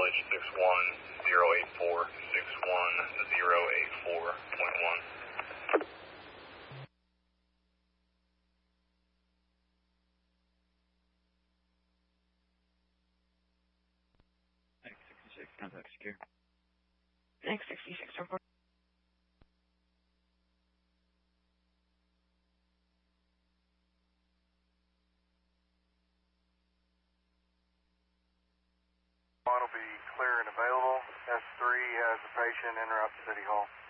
LH61 084 61 084.1. X66, contact secure. X66 report. One will be clear and available. S3 has a patient interrupt City Hall.